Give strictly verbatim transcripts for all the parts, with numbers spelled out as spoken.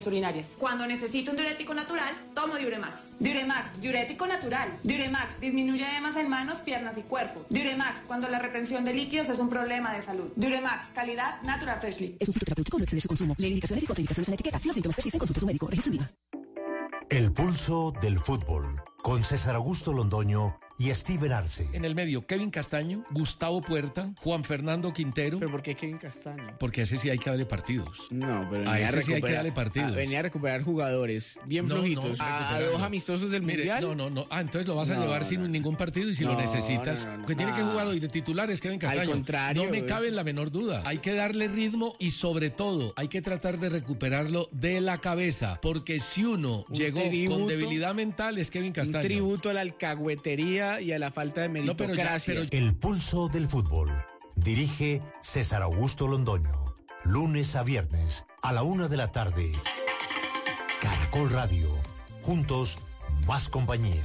urinarias. Cuando necesito un diurético natural, tomo Diuremax. Diuremax, diurético natural. Diuremax disminuye edemas en manos, piernas y cuerpo. Diuremax, cuando la retención de líquidos es un problema de salud. Diuremax, calidad Natural Freshly. Es un fitoterapéutico, no excede su consumo. Lee indicaciones y contraindicaciones en la etiqueta. Si los síntomas persisten, consulte a su médico. Registro IVA. El pulso del fútbol, con César Augusto Londoño y Steven Arce. En el medio, Kevin Castaño, Gustavo Puerta, Juan Fernando Quintero. ¿Pero por qué Kevin Castaño? Porque a ese sí hay que darle partidos. No, pero a ese sí hay que darle partidos. A, venía a recuperar jugadores bien no, flojitos. No, a, a dos amistosos del Mire, Mundial. No, no, no. Ah, entonces lo vas a no, llevar no. sin ningún partido y si no, lo necesitas. No, no, no, que tiene ah. que jugar hoy de titulares Kevin Castaño. Al contrario. No me cabe en la menor duda. Hay que darle ritmo y sobre todo hay que tratar de recuperarlo de la cabeza. Porque si uno un llegó tributo, con debilidad mental es Kevin Castaño. Un tributo a la alcahuetería y a la falta de meritocracia. No, pero ya, pero... El pulso del fútbol. Dirige César Augusto Londoño. Lunes a viernes a la una de la tarde. Caracol Radio. Juntos, más compañía.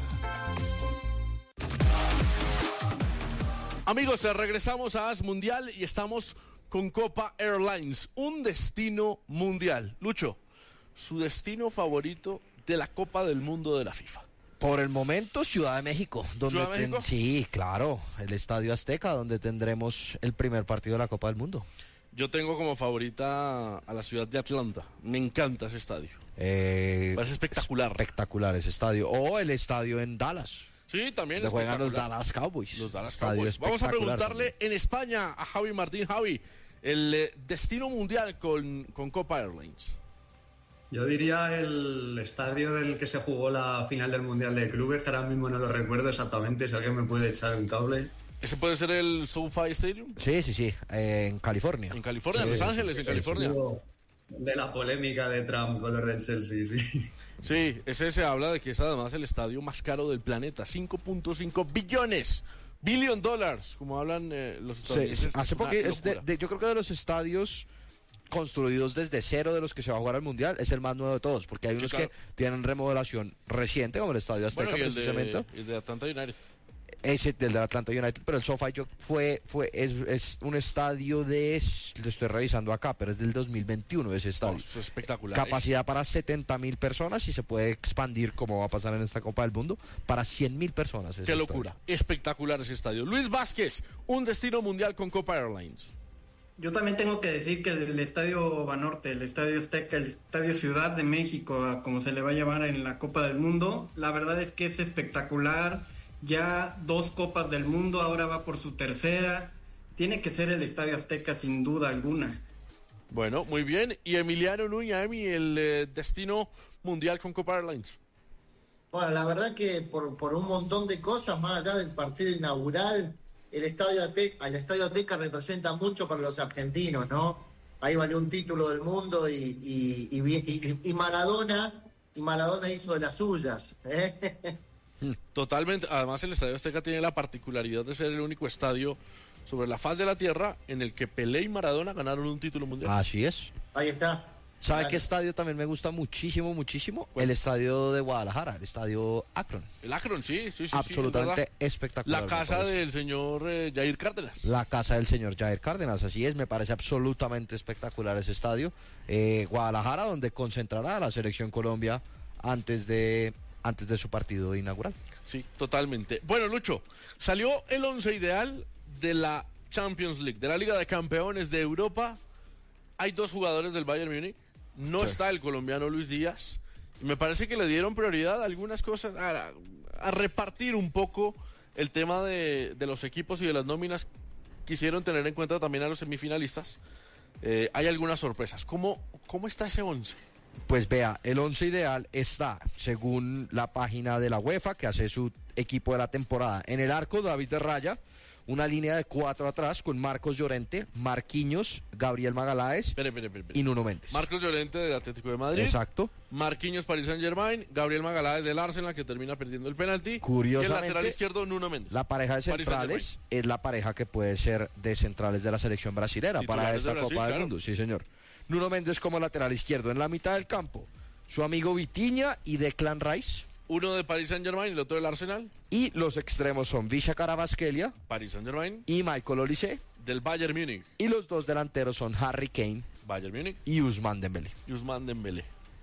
Amigos, regresamos a As Mundial y estamos con Copa Airlines, un destino mundial. Lucho, su destino favorito de la Copa del Mundo de la FIFA. Por el momento, Ciudad de México. Donde ¿Ciudad de México? Ten... Sí, claro, el Estadio Azteca, donde tendremos el primer partido de la Copa del Mundo. Yo tengo como favorita a la ciudad de Atlanta. Me encanta ese estadio. Eh, Parece espectacular. Espectacular ese estadio. O el estadio en Dallas. Sí, también donde juegan los Dallas Cowboys. Los Dallas Estadio Cowboys. Vamos a preguntarle también. en España a Javi Martín. Javi, el eh, destino mundial con, con Copa Airlines. Yo diría el estadio del que se jugó la final del Mundial de Clubes, que ahora mismo no lo recuerdo exactamente, si alguien me puede echar un cable. ¿Ese puede ser el SoFi Stadium? Sí, sí, sí, eh, en California. En California, sí, en Los sí, Ángeles, sí, en sí, California. De la polémica de Trump con los del Chelsea, sí. Sí, ese se habla de que es además el estadio más caro del planeta, cinco punto cinco billones, billion dollars, como hablan eh, los estadounidenses. Sí, hace poco, es de, de, yo creo que de los estadios construidos desde cero de los que se va a jugar al Mundial es el más nuevo de todos, porque hay unos sí, claro. que tienen remodelación reciente, como el Estadio Azteca, bueno, y el precisamente. De, el de Atlanta United. Ese del de Atlanta United, pero el SoFi yo fue fue es, es un estadio de, lo estoy revisando acá, pero es del dos mil veintiuno ese estadio. Oh, es espectacular. Capacidad es... para setenta mil personas y se puede expandir, como va a pasar en esta Copa del Mundo, para cien mil personas. Qué locura, estadio. Espectacular ese estadio. Luis Vázquez, un destino mundial con Copa Airlines. Yo también tengo que decir que el Estadio Banorte, el Estadio Azteca, el Estadio Ciudad de México, como se le va a llamar en la Copa del Mundo, la verdad es que es espectacular. Ya dos Copas del Mundo, ahora va por su tercera. Tiene que ser el Estadio Azteca sin duda alguna. Bueno, muy bien. Y Emiliano Nuña, Emi, el eh, destino mundial con Copa Airlines. Bueno, la verdad que por, por un montón de cosas, más allá del partido inaugural, el Estadio Azteca, el Estadio Azteca representa mucho para los argentinos, ¿no? Ahí valió un título del mundo y, y, y, y, y Maradona, y Maradona hizo de las suyas, ¿eh? Totalmente, además el Estadio Azteca tiene la particularidad de ser el único estadio sobre la faz de la tierra en el que Pelé y Maradona ganaron un título mundial. Así es. Ahí está. ¿Sabe vale. qué estadio también me gusta muchísimo, muchísimo? ¿Cuál? El estadio de Guadalajara, el estadio Akron. El Akron, sí, sí, sí. Absolutamente sí, espectacular. La casa del señor eh, Jair Cárdenas. La casa del señor Jair Cárdenas, así es, me parece absolutamente espectacular ese estadio. Eh, Guadalajara, donde concentrará a la selección Colombia antes de... antes de su partido inaugural. Sí, totalmente. Bueno, Lucho, salió el once ideal de la Champions League, de la Liga de Campeones de Europa. Hay dos jugadores del Bayern Múnich. No sí. está el colombiano Luis Díaz. Me parece que le dieron prioridad a algunas cosas, a, a repartir un poco el tema de, de los equipos y de las nóminas. Quisieron tener en cuenta también a los semifinalistas. Eh, hay algunas sorpresas. ¿Cómo, cómo está ese once? Pues vea, el once ideal está, según la página de la UEFA, que hace su equipo de la temporada. En el arco, David de Raya, una línea de cuatro atrás con Marcos Llorente, Marquinhos, Gabriel Magaláes espere, espere, espere, espere. y Nuno Méndez. Marcos Llorente del Atlético de Madrid. Exacto. Marquinhos, Paris Saint-Germain, Gabriel Magaláes del Arsenal, que termina perdiendo el penalti. Curiosamente, y el lateral izquierdo, Nuno Méndez. La pareja de centrales es la pareja que puede ser de centrales de la selección brasilera para esta Brasil, Copa del claro. Mundo. Sí, señor. Nuno Méndez como lateral izquierdo. En la mitad del campo, su amigo Vitinha y Declan Rice. Uno de Paris Saint-Germain y el otro del Arsenal. Y los extremos son Visca Kvaratskhelia, Paris Saint-Germain, y Michael Olise, del Bayern Múnich. Y los dos delanteros son Harry Kane, Bayern Múnich, y Ousmane Dembélé. Y Ousmane Dembélé.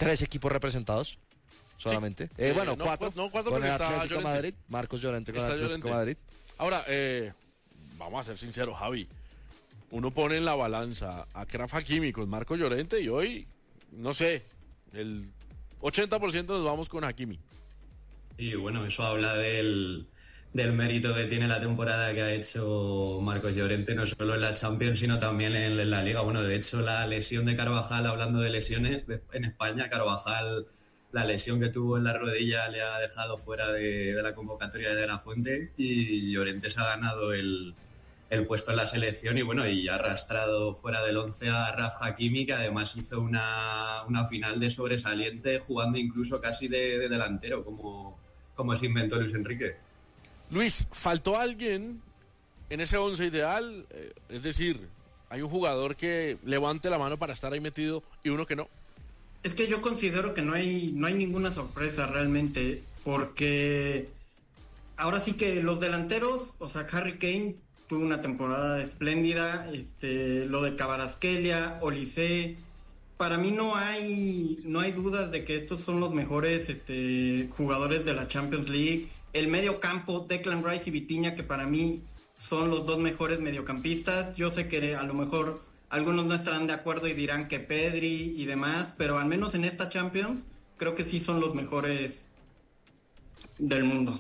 tres equipos representados solamente. Sí. Eh, eh, bueno, no, cuatro. No, cuatro con el está Atlético Llorente. Madrid, Marcos Llorente con está el Atlético Llorente. Madrid. Ahora, eh, vamos a ser sinceros, Javi. Uno pone en la balanza a Achraf Hakimi con Marcos Llorente y hoy, no sé, el ochenta por ciento nos vamos con Hakimi. Y bueno, eso habla del, del mérito que tiene la temporada que ha hecho Marcos Llorente, no solo en la Champions, sino también en, en la Liga. Bueno, de hecho, la lesión de Carvajal, hablando de lesiones, de, en España, Carvajal, la lesión que tuvo en la rodilla le ha dejado fuera de, de la convocatoria de De La Fuente y Llorente se ha ganado el, el puesto en la selección y bueno, y ha arrastrado fuera del once a Achraf Hakimi, que además hizo una, una final de sobresaliente, jugando incluso casi de, de delantero, como, como se inventó Luis Enrique. Luis, ¿faltó alguien en ese once ideal? Eh, es decir, ¿hay un jugador que levante la mano para estar ahí metido y uno que no? Es que yo considero que no hay, no hay ninguna sorpresa realmente, porque ahora sí que los delanteros, o sea, Harry Kane tuvo una temporada espléndida, este, lo de Kvaratskhelia, Olise, para mí no hay, no hay dudas de que estos son los mejores este, jugadores de la Champions League. El medio campo, Declan Rice y Vitinha, que para mí son los dos mejores mediocampistas. Yo sé que a lo mejor algunos no estarán de acuerdo y dirán que Pedri y demás, pero al menos en esta Champions creo que sí son los mejores del mundo.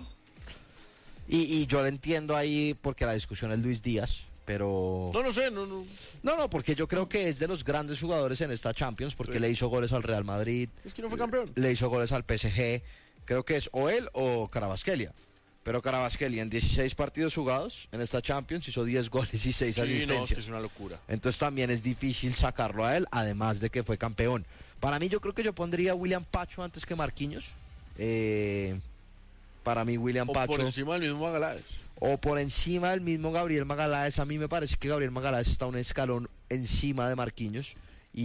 Y, y yo lo entiendo ahí porque la discusión es Luis Díaz, pero... No, no sé, no, no. No, no, porque yo creo que es de los grandes jugadores en esta Champions, porque sí. Le hizo goles al Real Madrid. Es que no fue campeón. Le hizo goles al P S G. Creo que es o él o Kvaratskhelia. Pero Kvaratskhelia en dieciséis partidos jugados en esta Champions hizo diez goles y seis sí, asistencias. No, es, que es una locura. Entonces también es difícil sacarlo a él, además de que fue campeón. Para mí yo creo que yo pondría a William Pacho antes que Marquinhos. Eh, para mí William o Pacho... por encima del mismo Magaláes. O por encima del mismo Gabriel Magaláes. A mí me parece que Gabriel Magaláes está un escalón encima de Marquinhos.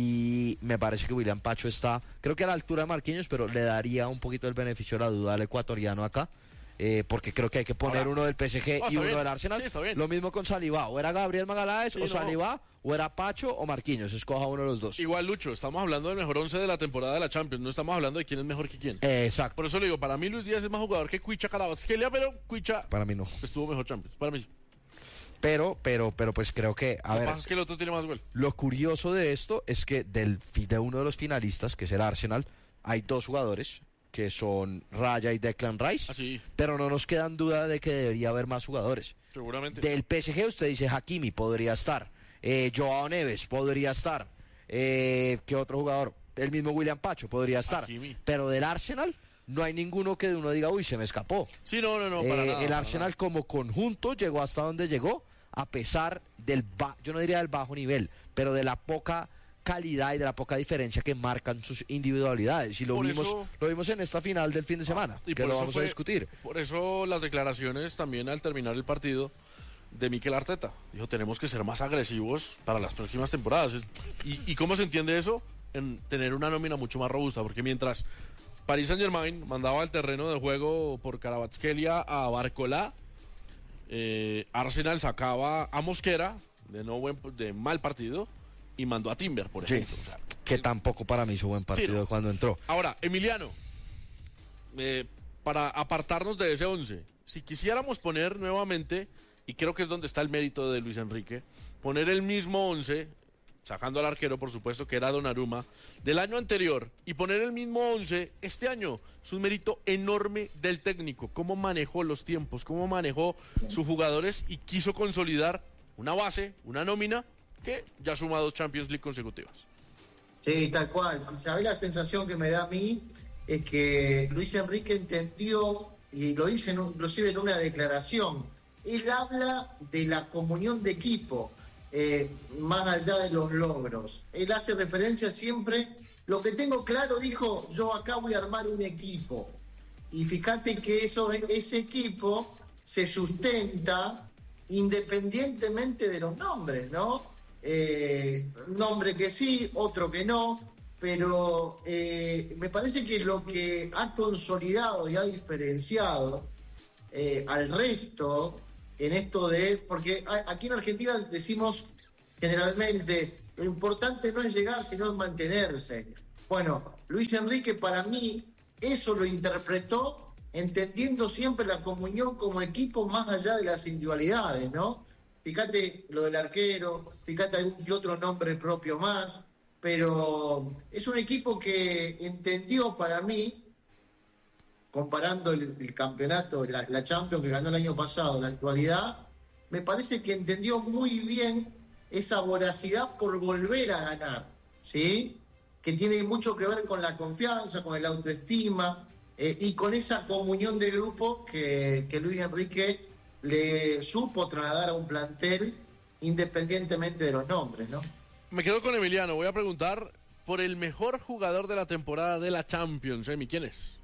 Y me parece que William Pacho está, creo que a la altura de Marquinhos, pero le daría un poquito el beneficio de la duda al ecuatoriano acá. Eh, porque creo que hay que poner Ahora, uno del P S G no, y uno bien. del Arsenal. Sí, lo mismo con Saliba, o era Gabriel Magaláes sí, o no. Saliba, o era Pacho o Marquinhos, escoja uno de los dos. Igual, Lucho, estamos hablando del mejor once de la temporada de la Champions, no estamos hablando de quién es mejor que quién. Eh, exacto. Por eso le digo, para mí Luis Díaz es más jugador que Cuicha Kvaratskhelia, pero Cuicha para mí no estuvo mejor Champions, para mí sí. Pero, pero, pero pues creo que, a lo ver, que pasa es que el otro tiene más gol. Lo curioso de esto es que del, de uno de los finalistas, que es el Arsenal, hay dos jugadores que son Raya y Declan Rice, ah, sí. pero no nos quedan duda de que debería haber más jugadores. Seguramente. Del P S G usted dice Hakimi podría estar, eh, Joao Neves podría estar, eh, ¿qué otro jugador? El mismo William Pacho podría estar, Hakimi. Pero del Arsenal no hay ninguno que uno diga, uy, se me escapó. Sí, no, no, no, para eh, nada. El para Arsenal nada. como conjunto llegó hasta donde llegó, a pesar del, ba yo no diría del bajo nivel, pero de la poca calidad y de la poca diferencia que marcan sus individualidades. Y lo por vimos eso, lo vimos en esta final del fin de semana, ah, y que por lo eso vamos fue, a discutir. Por eso las declaraciones también al terminar el partido de Mikel Arteta. Dijo, tenemos que ser más agresivos para las próximas temporadas. Es, y, ¿Y cómo se entiende eso? En tener una nómina mucho más robusta, porque mientras Paris Saint-Germain mandaba al terreno de juego por Kvaratskhelia a Barcola, eh, Arsenal sacaba a Mosquera de, no buen, de mal partido y mandó a Timber, por ejemplo. Sí, o sea, que eh, tampoco para mí hizo buen partido sí, no. cuando entró. Ahora, Emiliano, eh, para apartarnos de ese once, si quisiéramos poner nuevamente, y creo que es donde está el mérito de Luis Enrique, poner el mismo once, sacando al arquero, por supuesto, que era Donnarumma, del año anterior, y poner el mismo once este año, es un mérito enorme del técnico, cómo manejó los tiempos, cómo manejó sus jugadores y quiso consolidar una base, una nómina, que ya suma dos Champions League consecutivas. Sí, tal cual. ¿Sabés la sensación que me da a mí? Es que Luis Enrique entendió, y lo dice en, inclusive en una declaración, él habla de la comunión de equipo, eh, más allá de los logros. Él hace referencia siempre, lo que tengo claro, dijo, yo acá voy a armar un equipo. Y fíjate que eso, ese equipo se sustenta independientemente de los nombres, ¿no? Eh, un nombre que sí, otro que no, pero eh, me parece que lo que ha consolidado y ha diferenciado eh, al resto en esto de, porque aquí en Argentina decimos generalmente, lo importante no es llegar, sino es mantenerse. Bueno, Luis Enrique para mí eso lo interpretó entendiendo siempre la comunión como equipo más allá de las individualidades, ¿no? Fíjate lo del arquero, fíjate algún que otro nombre propio más, pero es un equipo que entendió para mí, comparando el, el campeonato, la, la Champions que ganó el año pasado, la actualidad, me parece que entendió muy bien esa voracidad por volver a ganar, ¿sí? Que tiene mucho que ver con la confianza, con el autoestima eh, y con esa comunión de grupo que, que Luis Enrique le supo trasladar a un plantel independientemente de los nombres, ¿no? Me quedo con Emiliano, voy a preguntar por el mejor jugador de la temporada de la Champions, Emi, ¿quién es?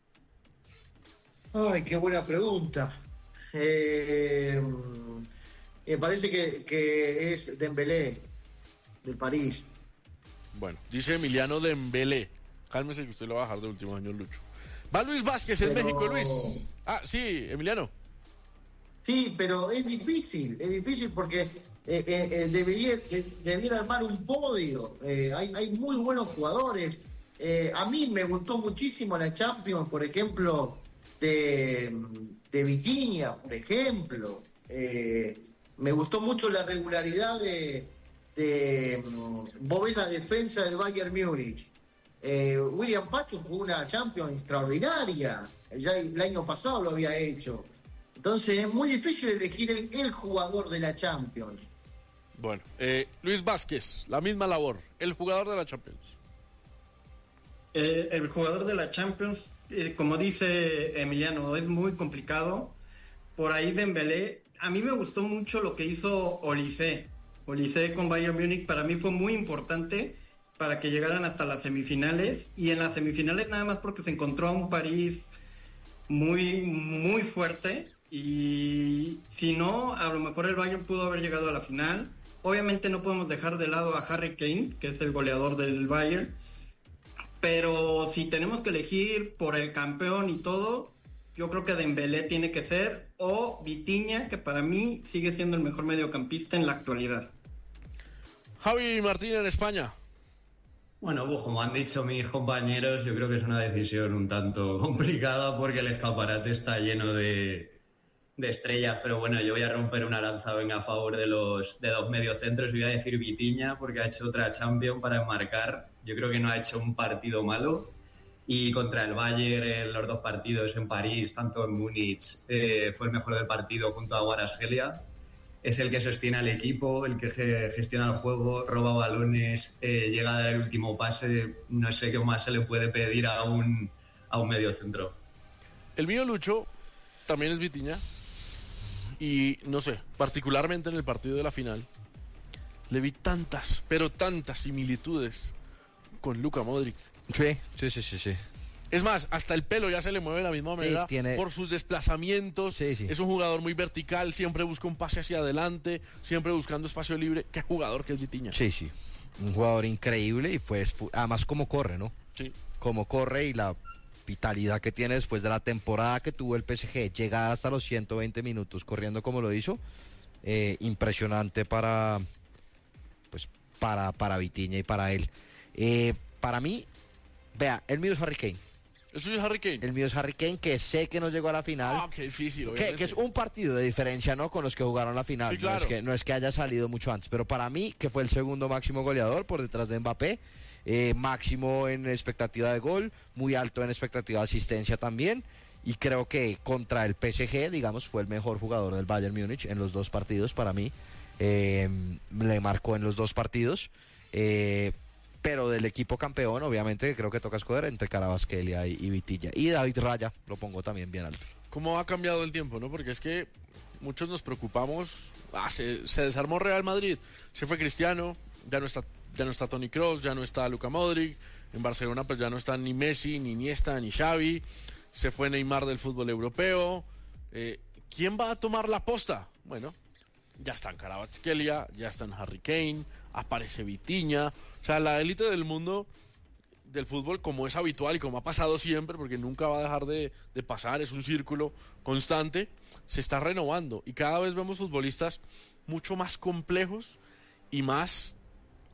Ay, qué buena pregunta. Eh, me parece que, que es Dembélé, del París. Bueno, dice Emiliano Dembélé. Cálmese que usted lo va a bajar de último año, Lucho. Va Luis Vázquez en Pero... México, Luis. Ah, sí, Emiliano. Sí, pero es difícil, es difícil porque eh, eh, eh, debería, eh, debería armar un podio. Eh, hay, hay muy buenos jugadores. Eh, a mí me gustó muchísimo la Champions, por ejemplo, de, de Vitinha, por ejemplo. Eh, me gustó mucho la regularidad de, de vos ves la defensa del Bayern Múnich. Eh, William Pacho jugó una Champions extraordinaria. Ya el año pasado lo había hecho. Entonces es muy difícil elegir el, el jugador de la Champions. Bueno, eh, Luis Vázquez, la misma labor, el jugador de la Champions. Eh, el jugador de la Champions, eh, como dice Emiliano, es muy complicado. Por ahí Dembélé, a mí me gustó mucho lo que hizo Olise. Olise con Bayern Múnich para mí fue muy importante para que llegaran hasta las semifinales. Y en las semifinales nada más porque se encontró a un París muy, muy fuerte. Y si no, a lo mejor el Bayern pudo haber llegado a la final. Obviamente no podemos dejar de lado a Harry Kane, que es el goleador del Bayern. Pero si tenemos que elegir por el campeón y todo, yo creo que Dembélé tiene que ser, o Vitinha, que para mí sigue siendo el mejor mediocampista en la actualidad. Javi Martín en España. Bueno, pues como han dicho mis compañeros, yo creo que es una decisión un tanto complicada porque el escaparate está lleno de... de estrellas, pero bueno, yo voy a romper una lanza venga a favor de los de dos mediocentros y voy a decir Vitinha porque ha hecho otra Champions para enmarcar. Yo creo que no ha hecho un partido malo y contra el Bayern en los dos partidos en París, tanto en Múnich, eh, fue el mejor del partido junto a Kvaratskhelia. Es el que sostiene al equipo, el que ge- gestiona el juego, roba balones, eh, llega a dar el último pase. No sé qué más se le puede pedir a un, a un mediocentro. El mío, Lucho, también es Vitinha. Y no sé, particularmente en el partido de la final, le vi tantas, pero tantas similitudes con Luka Modric. Sí, sí, sí, sí, sí. Es más, hasta el pelo ya se le mueve de la misma manera, sí, tiene... por sus desplazamientos. Sí, sí. Es un jugador muy vertical, siempre busca un pase hacia adelante, siempre buscando espacio libre. Qué jugador que es Vitinha. Sí, sí. Un jugador increíble y pues además cómo corre, ¿no? Sí. Cómo corre y la vitalidad que tiene después de la temporada que tuvo el P S G, llegar hasta los ciento veinte minutos corriendo como lo hizo, eh, impresionante para pues para, para Vitinha y para él. Eh, para mí, vea, el mío es Harry Kane. ¿El suyo es Harry Kane? El mío es Harry Kane, que sé que no llegó a la final. Ah, qué difícil, que, que es un partido de diferencia, ¿no? Con los que jugaron la final. Sí, claro. No es que, no es que haya salido mucho antes, pero para mí, que fue el segundo máximo goleador por detrás de Mbappé, eh, máximo en expectativa de gol, muy alto en expectativa de asistencia también, y creo que contra el P S G, digamos, fue el mejor jugador del Bayern Múnich en los dos partidos para mí. Eh, le marcó en los dos partidos. Eh, Pero del equipo campeón, obviamente, creo que toca escoger entre Kvaratskhelia y, y Vitinha. Y David Raya, lo pongo también bien alto. ¿Cómo ha cambiado el tiempo, no? Porque es que muchos nos preocupamos. Ah, se, se desarmó Real Madrid. Se fue Cristiano, ya no está, ya no está Toni Kroos, ya no está Luka Modric. En Barcelona pues ya no están ni Messi, ni Iniesta, ni Xavi. Se fue Neymar del fútbol europeo. Eh, ¿Quién va a tomar la posta? Bueno, ya están Kvaratskhelia, ya están Harry Kane, aparece Vitinha. O sea, la élite del mundo del fútbol, como es habitual y como ha pasado siempre, porque nunca va a dejar de, de pasar, es un círculo constante, se está renovando. Y cada vez vemos futbolistas mucho más complejos y más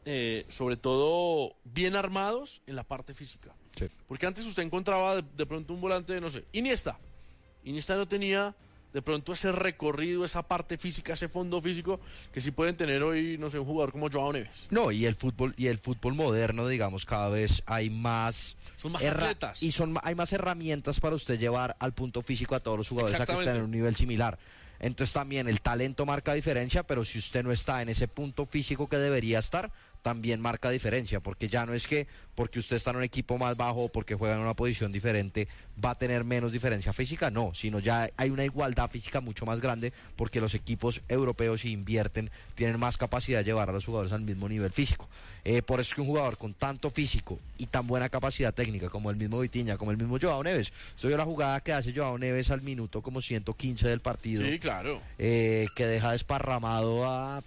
eh, sobre todo bien armados en la parte física. Sí. Porque antes usted encontraba de, de pronto un volante, no sé, Iniesta. Iniesta no tenía de pronto ese recorrido, esa parte física, ese fondo físico que sí pueden tener hoy, no sé, un jugador como Joao Neves. No, y el fútbol y el fútbol moderno, digamos, cada vez hay más son más herra- atletas y son hay más herramientas para usted llevar al punto físico a todos los jugadores a que estén en un nivel similar. Entonces también el talento marca diferencia, pero si usted no está en ese punto físico que debería estar, también marca diferencia, porque ya no es que porque usted está en un equipo más bajo o porque juega en una posición diferente va a tener menos diferencia física, no, sino ya hay una igualdad física mucho más grande porque los equipos europeos si invierten tienen más capacidad de llevar a los jugadores al mismo nivel físico. Eh, por eso es que un jugador con tanto físico y tan buena capacidad técnica como el mismo Vitinha, como el mismo Joao Neves, usted vio la jugada que hace Joao Neves al minuto como ciento quince del partido. Sí, claro. Eh, que deja desparramado a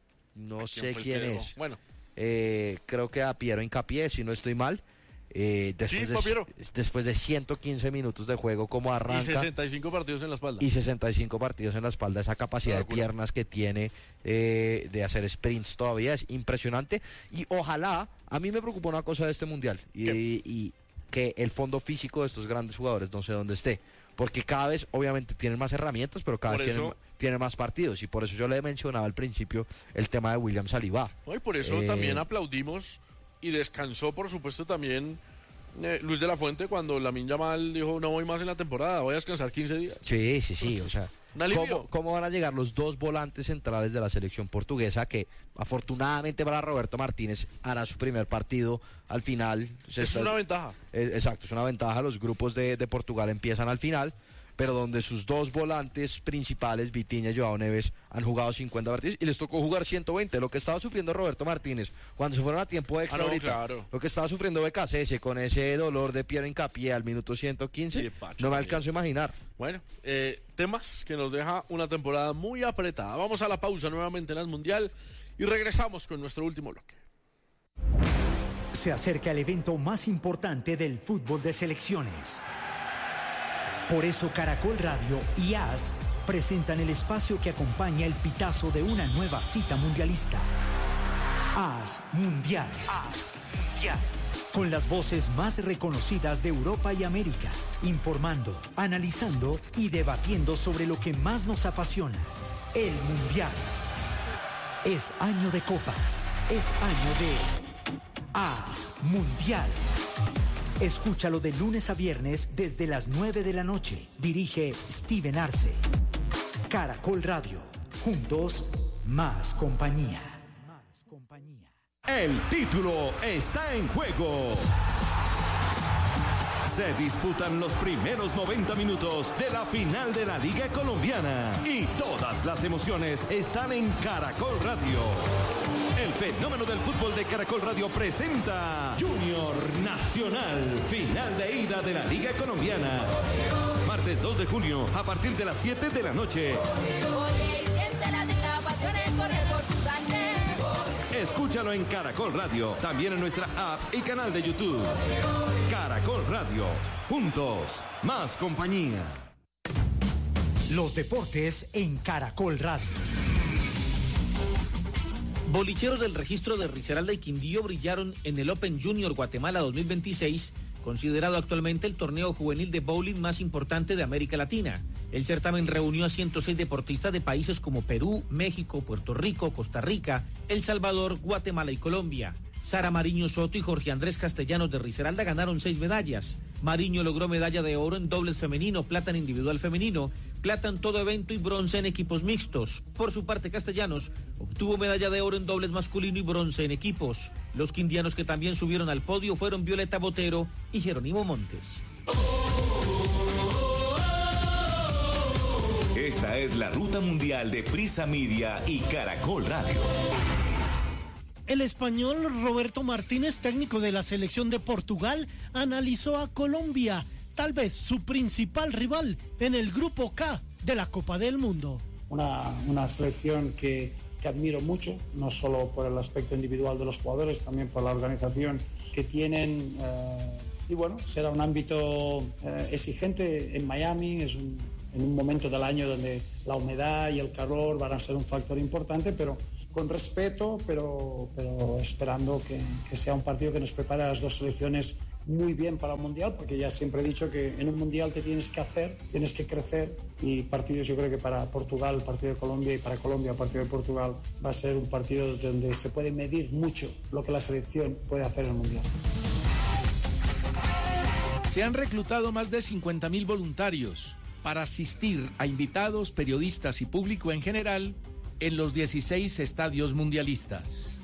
no ¿A sé quién quién fue el que es. dejó? Bueno. Eh, creo que a Piero Hincapié, si no estoy mal. Eh, después, Sí, fue Piero. de, después de ciento quince minutos de juego, como arranca. Y sesenta y cinco partidos en la espalda. Y sesenta y cinco partidos en la espalda, esa capacidad Una de locura. piernas que tiene eh, de hacer sprints todavía es impresionante. Y ojalá, a mí me preocupa una cosa de este mundial, y, y que el fondo físico de estos grandes jugadores no sé dónde esté. Porque cada vez, obviamente, tienen más herramientas, pero cada Por vez eso- tienen, tienen más partidos. Y por eso yo le mencionaba al principio el tema de William Saliba. No, y por eso Eh, también aplaudimos y descansó, por supuesto, también eh, Luis de la Fuente cuando Lamine Yamal dijo no voy más en la temporada, voy a descansar quince días. Sí, sí, sí, o sea, Un alivio. ¿cómo, cómo van a llegar los dos volantes centrales de la selección portuguesa que afortunadamente para Roberto Martínez hará su primer partido al final? Se Es está- una ventaja. Eh, exacto, es una ventaja, los grupos de, de Portugal empiezan al final, pero donde sus dos volantes principales, Vitinha y Joao Neves, han jugado cincuenta partidos y les tocó jugar ciento veinte, lo que estaba sufriendo Roberto Martínez cuando se fueron a tiempo extra Ah, no, ahorita, claro. lo que estaba sufriendo B K C S con ese dolor de Piero Hincapié al minuto ciento quince, Sí, Pacho, no me también. alcanzo a imaginar. Bueno, eh, temas que nos deja una temporada muy apretada. Vamos a la pausa nuevamente en el Mundial y regresamos con nuestro último bloque. Se acerca el evento más importante del fútbol de selecciones. Por eso Caracol Radio y A S presentan el espacio que acompaña el pitazo de una nueva cita mundialista. A S Mundial. A S Mundial. Con las voces más reconocidas de Europa y América, informando, analizando y debatiendo sobre lo que más nos apasiona, el Mundial. Es año de Copa, es año de A S Mundial. Escúchalo de lunes a viernes desde las nueve de la noche. Dirige Steven Arce. Caracol Radio. Juntos, más compañía. El título está en juego. Se disputan los primeros noventa minutos de la final de la Liga Colombiana y todas las emociones están en Caracol Radio. El fenómeno del fútbol de Caracol Radio presenta Junior Nacional, final de ida de la Liga Colombiana. Martes dos de junio a partir de las siete de la noche. Escúchalo en Caracol Radio, también en nuestra app y canal de YouTube. Caracol Radio, juntos, más compañía. Los deportes en Caracol Radio. Bolicheros del registro de Risaralda y Quindío brillaron en el Open Junior Guatemala dos mil veintiséis, considerado actualmente el torneo juvenil de bowling más importante de América Latina. El certamen reunió a ciento seis deportistas de países como Perú, México, Puerto Rico, Costa Rica, El Salvador, Guatemala y Colombia. Sara Mariño Soto y Jorge Andrés Castellanos de Risaralda ganaron seis medallas. Mariño logró medalla de oro en dobles femenino, plata en individual femenino, plata en todo evento y bronce en equipos mixtos. Por su parte, Castellanos obtuvo medalla de oro en dobles masculino y bronce en equipos. Los quindianos que también subieron al podio fueron Violeta Botero y Jerónimo Montes. Esta es la ruta mundial de Prisa Media y Caracol Radio. El español Roberto Martínez, técnico de la selección de Portugal, analizó a Colombia, tal vez su principal rival en el Grupo K de la Copa del Mundo. Una, una selección que, que admiro mucho, no solo por el aspecto individual de los jugadores, también por la organización que tienen. Eh, y bueno, será un ámbito eh, exigente en Miami, es un, en un momento del año donde la humedad y el calor van a ser un factor importante, pero con respeto, pero, pero esperando que, que sea un partido que nos prepare a las dos selecciones muy bien para el Mundial, porque ya siempre he dicho que en un Mundial te tienes que hacer, tienes que crecer, y partidos, yo creo que para Portugal, el partido de Colombia, y para Colombia, el partido de Portugal, va a ser un partido donde se puede medir mucho lo que la selección puede hacer en el Mundial. Se han reclutado más de cincuenta mil voluntarios para asistir a invitados, periodistas y público en general en los dieciséis estadios mundialistas.